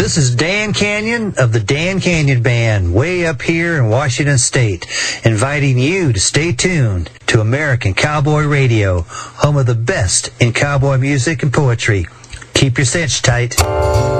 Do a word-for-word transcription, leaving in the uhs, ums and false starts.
This is Dan Canyon of the Dan Canyon Band, way up here in Washington State, inviting you to stay tuned to American Cowboy Radio, home of the best in cowboy music and poetry. Keep your cinch tight.